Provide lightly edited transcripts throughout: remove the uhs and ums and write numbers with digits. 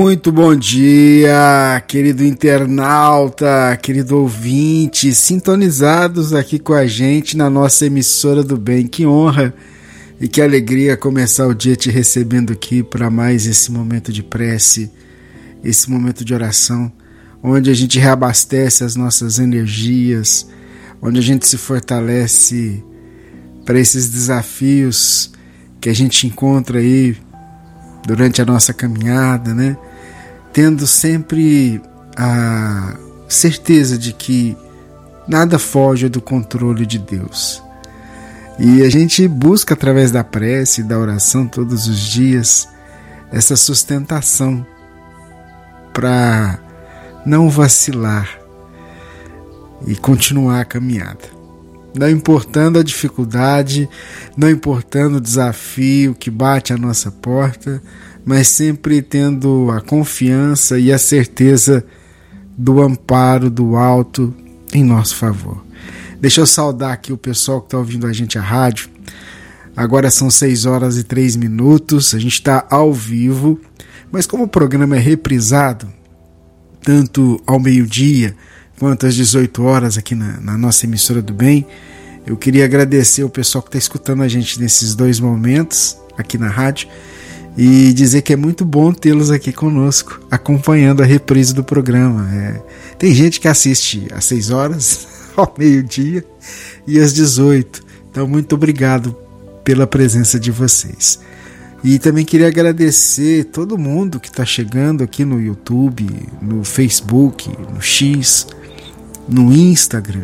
Muito bom dia, querido internauta, querido ouvinte, sintonizados aqui com a gente na nossa emissora do bem. Que honra e que alegria começar o dia te recebendo aqui para mais esse momento de prece, esse momento de oração, onde a gente reabastece as nossas energias, onde a gente se fortalece para esses desafios que a gente encontra aí durante a nossa caminhada, né? Tendo sempre a certeza de que nada foge do controle de Deus. E a gente busca através da prece e da oração todos os dias essa sustentação para não vacilar e continuar a caminhada. Não importando a dificuldade, não importando o desafio que bate à nossa porta, mas sempre tendo a confiança e a certeza do amparo do alto em nosso favor. Deixa eu saudar aqui o pessoal que está ouvindo a gente à rádio. Agora são 6h03, a gente está ao vivo, mas como o programa é reprisado, tanto ao meio-dia quanto às 18 horas aqui na nossa emissora do bem, eu queria agradecer o pessoal que está escutando a gente nesses dois momentos aqui na rádio e dizer que é muito bom tê-los aqui conosco, acompanhando a reprise do programa. Tem gente que assiste às 6 horas, ao meio-dia e às 18. Então, muito obrigado pela presença de vocês. E também queria agradecer todo mundo que está chegando aqui no YouTube, no Facebook, no X, no Instagram,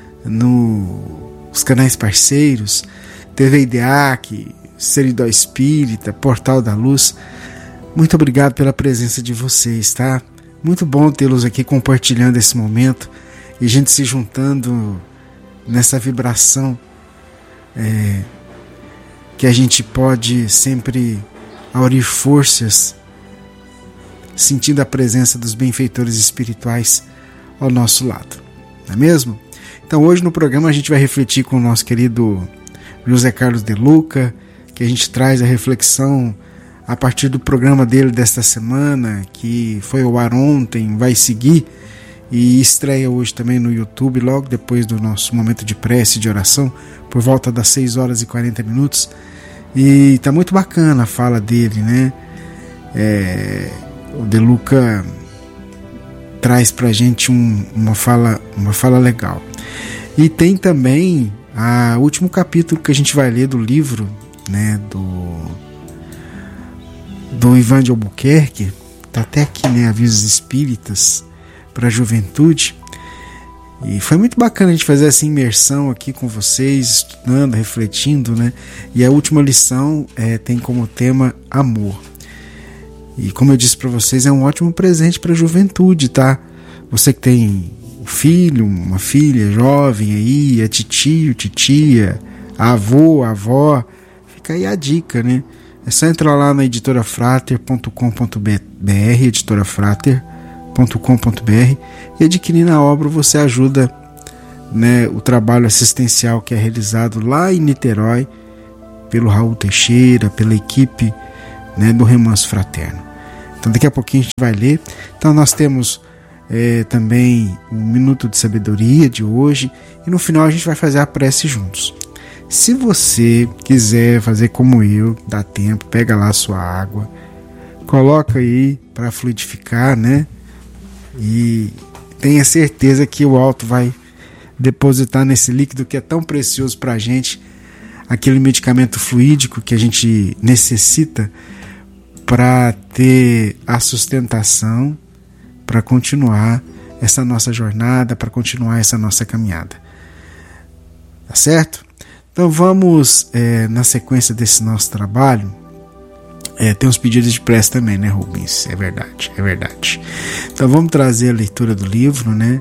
nos canais parceiros, TV IDEAC, Seridó Espírita, Portal da Luz. Muito obrigado pela presença de vocês, tá? Muito bom tê-los aqui compartilhando esse momento e a gente se juntando nessa vibração que a gente pode sempre aurir forças, sentindo a presença dos benfeitores espirituais ao nosso lado. Não é mesmo? Então hoje no programa a gente vai refletir com o nosso querido José Carlos de Luca, que a gente traz a reflexão a partir do programa dele desta semana, que foi ao ar ontem, vai seguir e estreia hoje também no YouTube, logo depois do nosso momento de prece e de oração, por volta das 6h40. E tá muito bacana a fala dele, né? O De Luca traz pra gente uma fala legal. E tem também o último capítulo que a gente vai ler do livro, né, do Ivan de Albuquerque, tá até aqui, né, Avisos Espíritas para a Juventude. E foi muito bacana a gente fazer essa imersão aqui com vocês, estudando, refletindo, né? E a última lição tem como tema amor. E como eu disse para vocês, é um ótimo presente para a juventude, tá? Você que tem um filho, uma filha jovem aí, é titio, titia, avô, avó, fica aí a dica, né? É só entrar lá na editorafrater.com.br, editorafrater.com.br, e adquirindo a obra você ajuda, né, o trabalho assistencial que é realizado lá em Niterói pelo Raul Teixeira, pela equipe, né, do Remanso Fraterno. Então daqui a pouquinho a gente vai ler. Então nós temos também o Minuto de Sabedoria de hoje e no final a gente vai fazer a prece juntos. Se você quiser fazer como eu, dá tempo, pega lá a sua água, coloca aí para fluidificar, né? E tenha certeza que o alto vai depositar nesse líquido que é tão precioso para a gente, aquele medicamento fluídico que a gente necessita para ter a sustentação, para continuar essa nossa jornada, para continuar essa nossa caminhada. Tá certo? Então vamos, na sequência desse nosso trabalho, tem uns pedidos de prece também, né, Rubens? É verdade. Então vamos trazer a leitura do livro, né?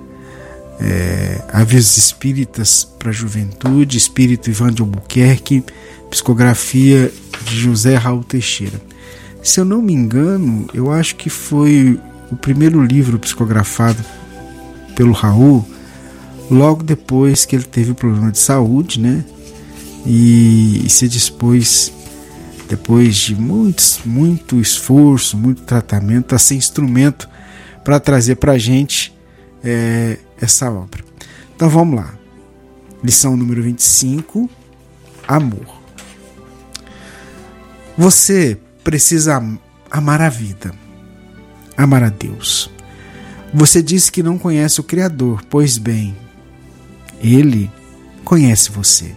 Avisos Espíritas para a Juventude, Espírito Ivan de Albuquerque, psicografia de José Raul Teixeira. Se eu não me engano, eu acho que foi o primeiro livro psicografado pelo Raul, logo depois que ele teve problema de saúde, né? E se dispôs depois de muito esforço, muito tratamento, está sem instrumento para trazer para a gente essa obra. Então vamos lá. Lição número 25, amor. Você precisa amar a vida, amar a Deus. Você disse que não conhece o Criador, pois bem, Ele conhece você.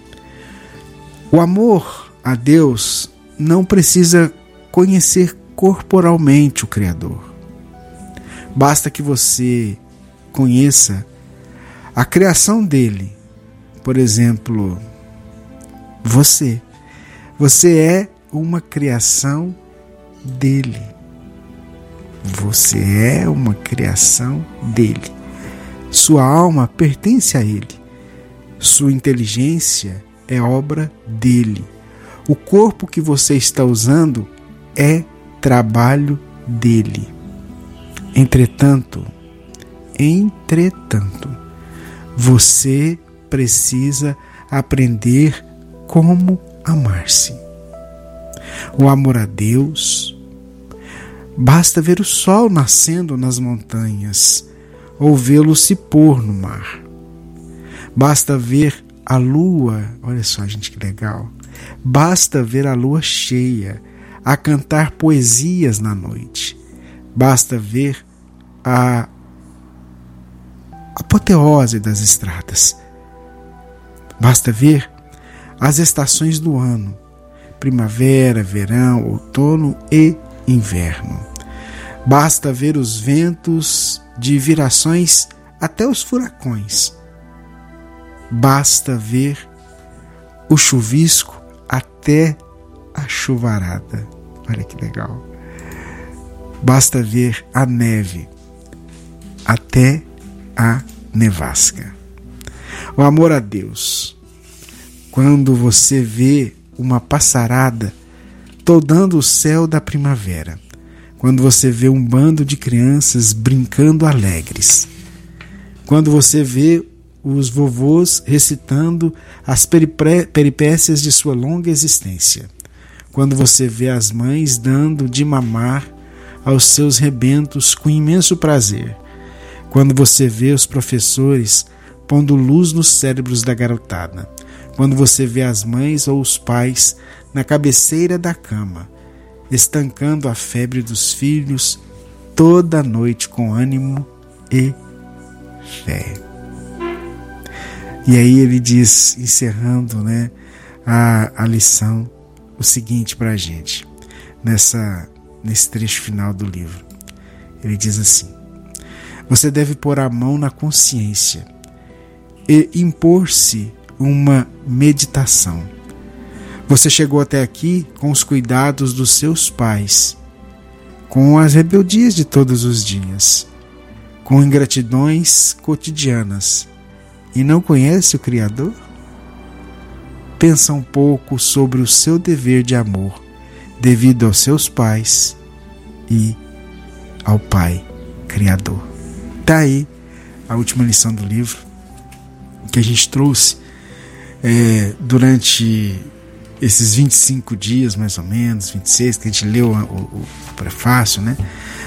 O amor a Deus não precisa conhecer corporalmente o Criador. Basta que você conheça a criação dele. Por exemplo, você. Você é uma criação dele. Você é uma criação dele. Sua alma pertence a ele. Sua inteligência é obra dele. O corpo que você está usando é trabalho dele. Entretanto, você precisa aprender como amar-se. O amor a Deus, basta ver o sol nascendo nas montanhas ou vê-lo se pôr no mar. Basta ver a lua, olha só, gente, que legal. Basta ver a lua cheia, a cantar poesias na noite. Basta ver a apoteose das estradas. Basta ver as estações do ano: primavera, verão, outono e inverno. Basta ver os ventos de virações até os furacões. Basta ver o chuvisco até a chuvarada. Olha que legal. Basta ver a neve até a nevasca. O amor a Deus. Quando você vê uma passarada toldando o céu da primavera. Quando você vê um bando de crianças brincando alegres. Quando você vê os vovôs recitando as peripécias de sua longa existência. Quando você vê as mães dando de mamar aos seus rebentos com imenso prazer. Quando você vê os professores pondo luz nos cérebros da garotada. Quando você vê as mães ou os pais na cabeceira da cama, estancando a febre dos filhos toda noite com ânimo e fé. E aí ele diz, encerrando, a lição, o seguinte para a gente, nesse trecho final do livro. Ele diz assim: você deve pôr a mão na consciência e impor-se uma meditação. Você chegou até aqui com os cuidados dos seus pais, com as rebeldias de todos os dias, com ingratidões cotidianas, e não conhece o Criador? Pensa um pouco sobre o seu dever de amor devido aos seus pais e ao Pai Criador. Está aí a última lição do livro que a gente trouxe durante esses 25 dias, mais ou menos, 26, que a gente leu o prefácio,